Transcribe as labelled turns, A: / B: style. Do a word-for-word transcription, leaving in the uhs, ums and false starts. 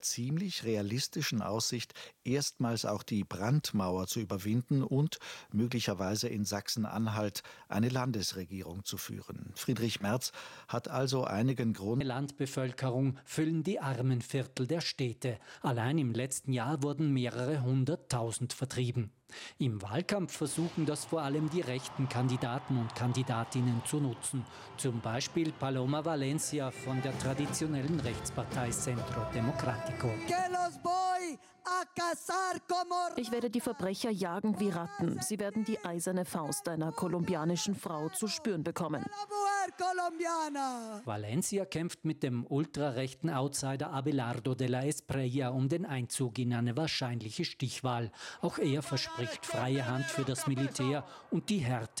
A: ziemlich realistischen Aussicht, erstmals auch die Brandmauer zu überwinden und möglicherweise in Sachsen-Anhalt eine Landesregierung zu führen. Friedrich Merz hat also einigen Grund.
B: Die Landbevölkerung füllen die armen Viertel der Städte. Allein im letzten Jahr wurden mehrere hunderttausend vertrieben. Im Wahlkampf versuchen das vor allem die rechten Kandidaten und Kandidatinnen zu nutzen. Zum Beispiel Paloma Valencia von der traditionellen Rechtspartei Centro Democrático.
C: Ich werde die Verbrecher jagen wie Ratten. Sie werden die eiserne Faust einer kolumbianischen Frau zu spüren bekommen.
B: Valencia kämpft mit dem ultrarechten Outsider Abelardo de la Espriella um den Einzug in eine wahrscheinliche Stichwahl. Auch er verspricht freie Hand für das Militär und die Härte